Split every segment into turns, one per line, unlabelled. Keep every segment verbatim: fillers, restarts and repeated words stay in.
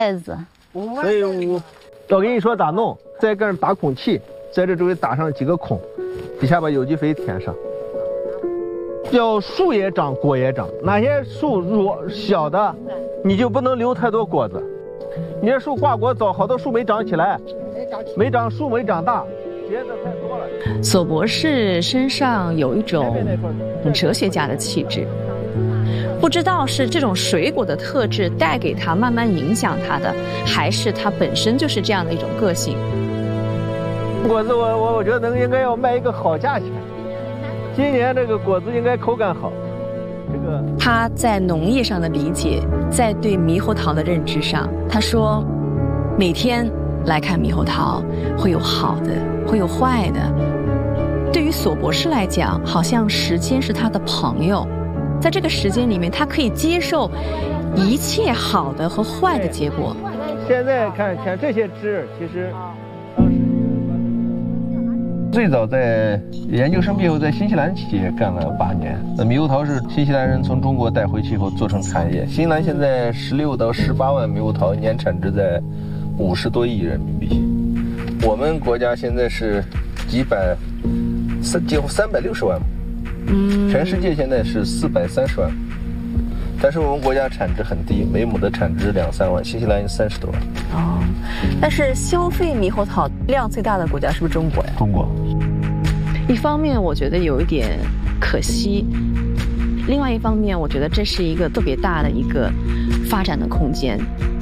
叶子。
所以我我跟你说咋弄，在这儿打空气，在这周围打上几个孔，底下把有机肥填上。要树也长，果也长。哪些树弱小的，你就不能留太多果子。你这树挂果早，好多树没长起来，没长树没长大，结子太多了。
索博士身上有一种哲学家的气质，不知道是这种水果的特质带给他慢慢影响他的，还是他本身就是这样的一种个性。
果子我我我觉得能应该要卖一个好价钱。今年这个果子应该口感好。这个
他在农业上的理解，在对猕猴桃的认知上，他说，每天来看猕猴桃，会有好的，会有坏的。对于索博士来讲，好像时间是他的朋友，在这个时间里面，他可以接受一切好的和坏的结果。
现在看看这些枝，其实当时最早在研究生毕业后，在新西兰企业干了八年。那猕猴桃是新西兰人从中国带回去以后做成产业。新西兰现在十六到十八万猕猴桃，年产值在五十多亿人民币。我们国家现在是几百三近乎三百六十万亩，嗯，全世界现在是四百三十万亩。但是我们国家产值很低，每亩的产值两三万，新西兰三十多万。
哦，但是消费猕猴桃量最大的国家是不是中国呀？
中国。
一方面我觉得有一点可惜，另外一方面我觉得这是一个特别大的一个发展的空间。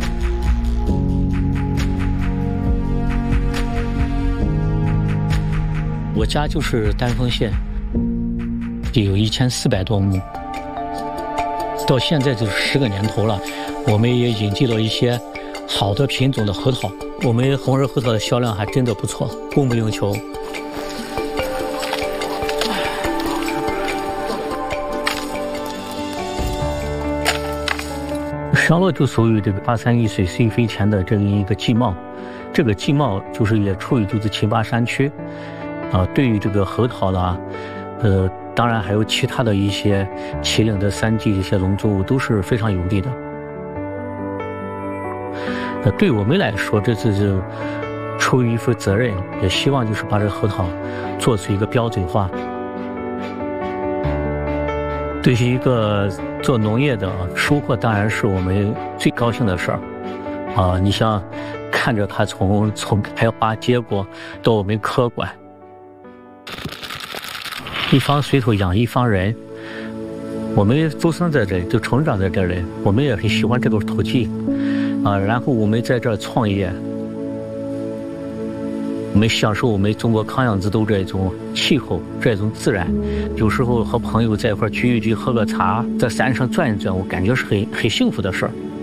我家就是丹凤县，就有一千四百多亩。到现在就是十个年头了，我们也引进了一些好的品种的核桃，我们红仁核桃的销量还真的不错，供不应求。商洛就属于这个八三一水岁肥田的这样一个季贸，这个季贸就是也处于就是秦巴山区，啊，对于这个核桃啦，呃。当然还有其他的一些麒麟的三季一些农作物都是非常有利的。那对我们来说，这次就出于一份责任，也希望就是把这个核桃做出一个标准化。对于一个做农业的收获，当然是我们最高兴的事儿啊！你像看着它从从开花结果到我们客观。一方水土养一方人，我们出生在这里，就成长在这里，我们也很喜欢这个土地，啊，然后我们在这儿创业，我们享受我们中国康养之都这种气候，这种自然。有时候和朋友在一块聚一聚，喝个茶，在山上转一转，我感觉是很很幸福的事儿。